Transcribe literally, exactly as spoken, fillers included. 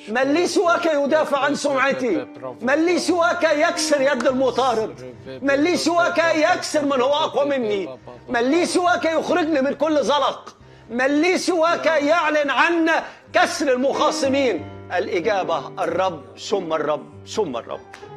من لي سواك يدافع عن سمعتي، من لي سواك يكسر يد المطارد، من لي سواك يكسر من هو أقوى مني، من لي سواك يخرجني من كل زلق، من لي سواك يعلن عن كسر المخاصمين. الإجابة الرب ثم الرب ثم الرب.